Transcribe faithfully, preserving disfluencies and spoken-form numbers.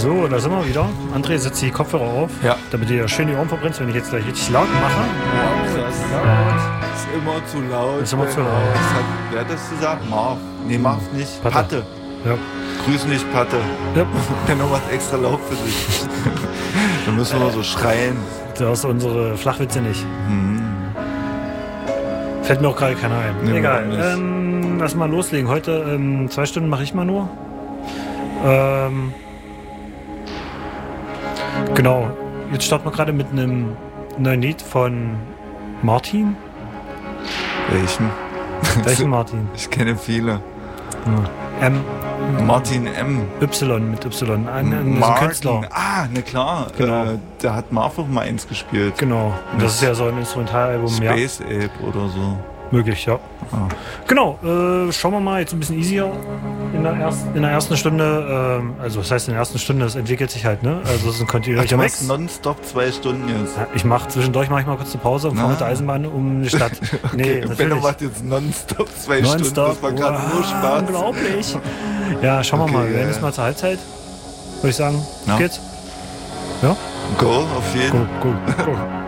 So, da sind wir wieder. André setzt die Kopfhörer auf, ja. damit ihr schön die Ohren verbrennst, wenn ich jetzt gleich richtig laut mache. Wow, das ist, laut. ist immer zu laut. Ist immer zu laut. Das hat, wer hat das gesagt? Marv. Nee, Marv nicht. Patte. Patte. Ja. Grüß nicht, Patte. Ja. Der noch was extra laut für dich. Da müssen wir so schreien. Du hast unsere Flachwitze nicht. Hm. Fällt mir auch gerade keiner ein. Nee, Egal. Ähm, lass mal loslegen. Heute ähm, zwei Stunden mache ich mal nur. Ähm, genau. Jetzt starten wir gerade mit einem neuen Lied von Martin. Welchen? Welchen Martin? Ich kenne viele. Ja. M. Martin M. Y mit Y. Ein, ein Martin. Künstler. Ah, ne klar. Genau. Äh, der hat Marv auch mal eins gespielt. Genau. Und das ist ja so ein Instrumentalalbum. Space ja. Ape oder so. Möglich, ja. Ah. Genau, äh, schauen wir mal jetzt ein bisschen easier in der, erst, in der ersten Stunde. Ähm, also, das heißt, in der ersten Stunde, das entwickelt sich halt, ne? Also, es ist ein kontinuierlicher Ach, du Mix. machst nonstop zwei Stunden jetzt. Ja, ich mache zwischendurch mache ich mal kurz eine Pause und fahre mit der Eisenbahn um die Stadt. Nee, okay, Benno macht jetzt nonstop zwei nonstop. Stunden. Das war gerade wow, nur Spaß. Unglaublich. Ja, schauen okay, wir mal. Wir werden ja. jetzt mal zur Halbzeit. Würde ich sagen, ja. geht's? Ja? Go, auf jeden Fall. Go, go, go.